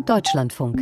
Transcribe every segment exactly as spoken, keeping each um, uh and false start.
Deutschlandfunk.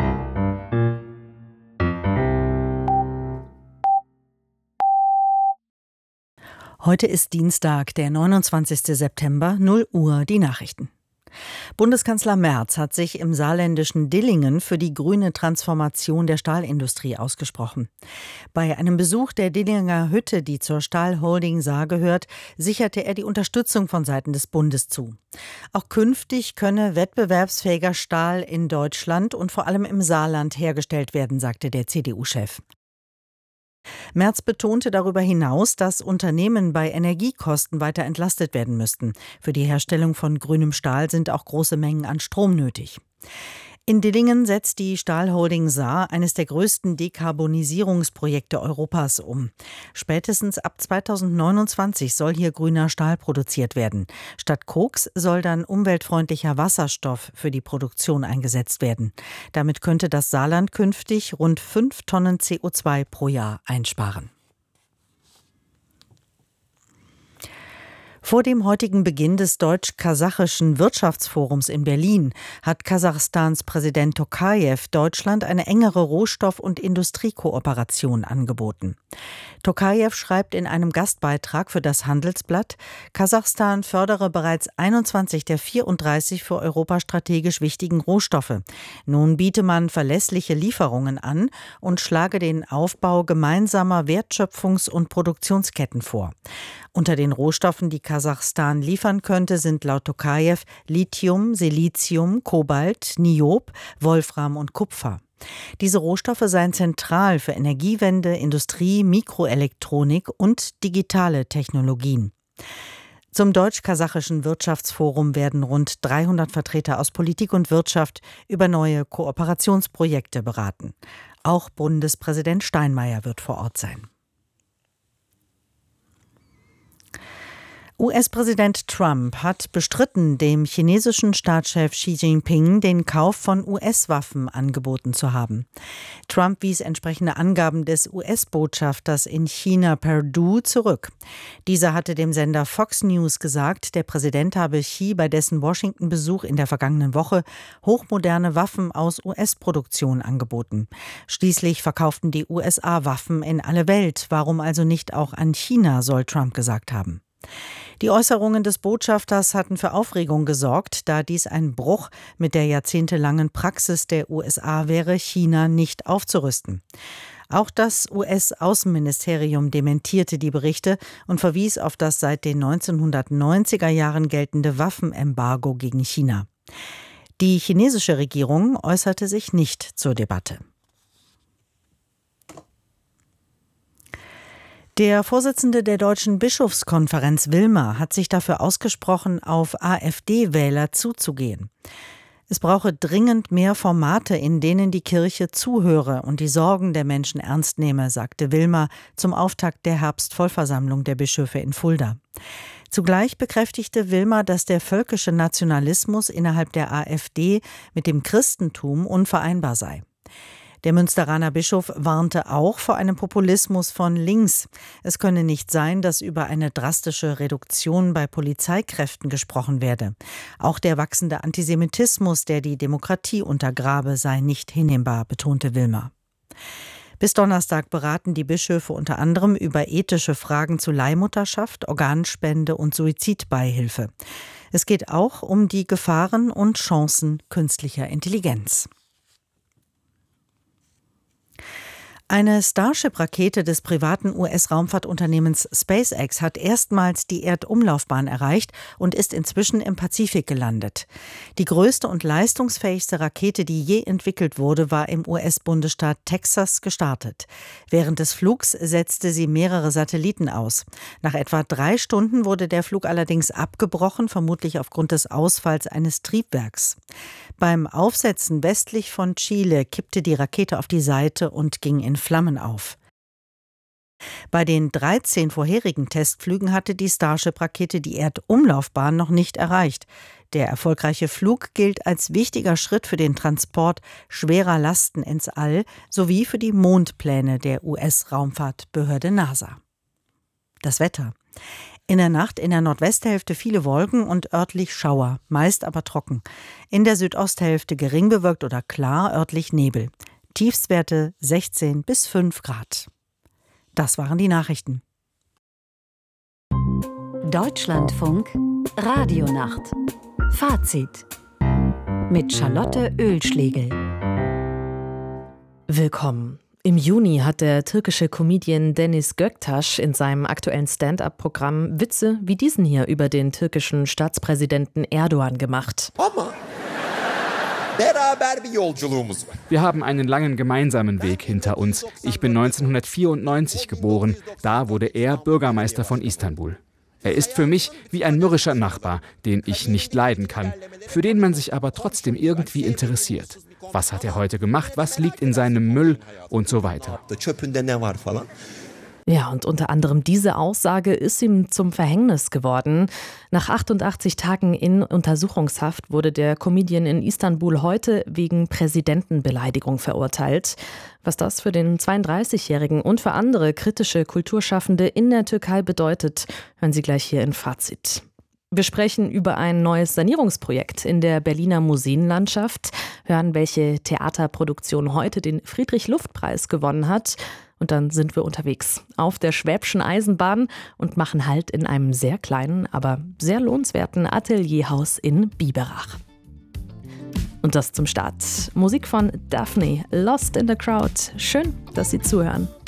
Heute ist Dienstag, der neunundzwanzigster September, null Uhr, die Nachrichten. Bundeskanzler Merz hat sich im saarländischen Dillingen für die grüne Transformation der Stahlindustrie ausgesprochen. Bei einem Besuch der Dillinger Hütte, die zur Stahlholding Saar gehört, sicherte er die Unterstützung von Seiten des Bundes zu. Auch künftig könne wettbewerbsfähiger Stahl in Deutschland und vor allem im Saarland hergestellt werden, sagte der C D U-Chef. Merz betonte darüber hinaus, dass Unternehmen bei Energiekosten weiter entlastet werden müssten. Für die Herstellung von grünem Stahl sind auch große Mengen an Strom nötig. In Dillingen setzt die Stahlholding Saar eines der größten Dekarbonisierungsprojekte Europas um. Spätestens ab zweitausendneunundzwanzig soll hier grüner Stahl produziert werden. Statt Koks soll dann umweltfreundlicher Wasserstoff für die Produktion eingesetzt werden. Damit könnte das Saarland künftig rund fünf Tonnen C O zwei pro Jahr einsparen. Vor dem heutigen Beginn des deutsch-kasachischen Wirtschaftsforums in Berlin hat Kasachstans Präsident Tokajew Deutschland eine engere Rohstoff- und Industriekooperation angeboten. Tokajew schreibt in einem Gastbeitrag für das Handelsblatt, Kasachstan fördere bereits einundzwanzig der vierunddreißig für Europa strategisch wichtigen Rohstoffe. Nun biete man verlässliche Lieferungen an und schlage den Aufbau gemeinsamer Wertschöpfungs- und Produktionsketten vor. Unter den Rohstoffen, die Kasachstan liefern könnte, sind laut Tokajew Lithium, Silizium, Kobalt, Niob, Wolfram und Kupfer. Diese Rohstoffe seien zentral für Energiewende, Industrie, Mikroelektronik und digitale Technologien. Zum deutsch-kasachischen Wirtschaftsforum werden rund dreihundert Vertreter aus Politik und Wirtschaft über neue Kooperationsprojekte beraten. Auch Bundespräsident Steinmeier wird vor Ort sein. U S-Präsident Trump hat bestritten, dem chinesischen Staatschef Xi Jinping den Kauf von U S-Waffen angeboten zu haben. Trump wies entsprechende Angaben des U S-Botschafters in China Perdue zurück. Dieser hatte dem Sender Fox News gesagt, der Präsident habe Xi bei dessen Washington-Besuch in der vergangenen Woche hochmoderne Waffen aus U S-Produktion angeboten. Schließlich verkauften die U S A Waffen in alle Welt. Warum also nicht auch an China, soll Trump gesagt haben. Die Äußerungen des Botschafters hatten für Aufregung gesorgt, da dies ein Bruch mit der jahrzehntelangen Praxis der U S A wäre, China nicht aufzurüsten. Auch das U S-Außenministerium dementierte die Berichte und verwies auf das seit den neunzehnhundertneunziger Jahren geltende Waffenembargo gegen China. Die chinesische Regierung äußerte sich nicht zur Debatte. Der Vorsitzende der Deutschen Bischofskonferenz Wilmer hat sich dafür ausgesprochen, auf AfD-Wähler zuzugehen. Es brauche dringend mehr Formate, in denen die Kirche zuhöre und die Sorgen der Menschen ernst nehme, sagte Wilmer zum Auftakt der Herbstvollversammlung der Bischöfe in Fulda. Zugleich bekräftigte Wilmer, dass der völkische Nationalismus innerhalb der AfD mit dem Christentum unvereinbar sei. Der Münsteraner Bischof warnte auch vor einem Populismus von links. Es könne nicht sein, dass über eine drastische Reduktion bei Polizeikräften gesprochen werde. Auch der wachsende Antisemitismus, der die Demokratie untergrabe, sei nicht hinnehmbar, betonte Wilmer. Bis Donnerstag beraten die Bischöfe unter anderem über ethische Fragen zu Leihmutterschaft, Organspende und Suizidbeihilfe. Es geht auch um die Gefahren und Chancen künstlicher Intelligenz. Eine Starship-Rakete des privaten U S-Raumfahrtunternehmens SpaceX hat erstmals die Erdumlaufbahn erreicht und ist inzwischen im Pazifik gelandet. Die größte und leistungsfähigste Rakete, die je entwickelt wurde, war im U S-Bundesstaat Texas gestartet. Während des Flugs setzte sie mehrere Satelliten aus. Nach etwa drei Stunden wurde der Flug allerdings abgebrochen, vermutlich aufgrund des Ausfalls eines Triebwerks. Beim Aufsetzen westlich von Chile kippte die Rakete auf die Seite und ging in Flammen auf. Bei den dreizehn vorherigen Testflügen hatte die Starship-Rakete die Erdumlaufbahn noch nicht erreicht. Der erfolgreiche Flug gilt als wichtiger Schritt für den Transport schwerer Lasten ins All sowie für die Mondpläne der U S-Raumfahrtbehörde NASA. Das Wetter. In der Nacht in der Nordwesthälfte viele Wolken und örtlich Schauer, meist aber trocken. In der Südosthälfte gering bewölkt oder klar, örtlich Nebel. Tiefstwerte sechzehn bis fünf Grad. Das waren die Nachrichten. Deutschlandfunk Radionacht. Fazit mit Charlotte Oehlschlegel. Willkommen. Im Juni hat der türkische Comedian Deniz Göktaş in seinem aktuellen Stand-up-Programm Witze wie diesen hier über den türkischen Staatspräsidenten Erdogan gemacht. Wir haben einen langen gemeinsamen Weg hinter uns. Ich bin neunzehnhundertvierundneunzig geboren. Da wurde er Bürgermeister von Istanbul. Er ist für mich wie ein mürrischer Nachbar, den ich nicht leiden kann, für den man sich aber trotzdem irgendwie interessiert. Was hat er heute gemacht? Was liegt in seinem Müll? Und so weiter. Ja, und unter anderem diese Aussage ist ihm zum Verhängnis geworden. Nach achtundachtzig Tagen in Untersuchungshaft wurde der Comedian in Istanbul heute wegen Präsidentenbeleidigung verurteilt. Was das für den zweiunddreißigjährigen und für andere kritische Kulturschaffende in der Türkei bedeutet, hören Sie gleich hier in Fazit. Wir sprechen über ein neues Sanierungsprojekt in der Berliner Museenlandschaft, hören, welche Theaterproduktion heute den Friedrich-Luft-Preis gewonnen hat. Und dann sind wir unterwegs auf der Schwäbischen Eisenbahn und machen Halt in einem sehr kleinen, aber sehr lohnenswerten Atelierhaus in Biberach. Und das zum Start. Musik von Daphne, Lost in the Crowd. Schön, dass Sie zuhören.